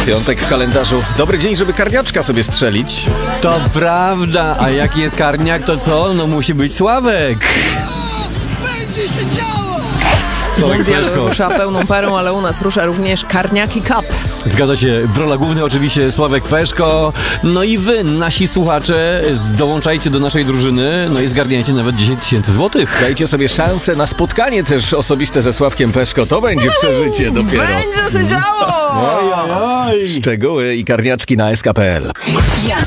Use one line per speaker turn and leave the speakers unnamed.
Piątek w kalendarzu. Dobry dzień, żeby karniaczka sobie strzelić.
To prawda, a jak jest karniak, to co? No musi być Sławek.
Będzie się działo!
Mundial rusza pełną parą, ale u nas rusza również Karniaki Cup.
Zgadza się, w rolach głównych oczywiście Sławek Peszko. No i wy, nasi słuchacze, dołączajcie do naszej drużyny, no i zgarniajcie nawet 10 000 złotych.
Dajcie sobie szansę na spotkanie też osobiste ze Sławkiem Peszko. To będzie przeżycie dopiero.
Będzie się działo!
Szczegóły i karniaczki na sk.pl.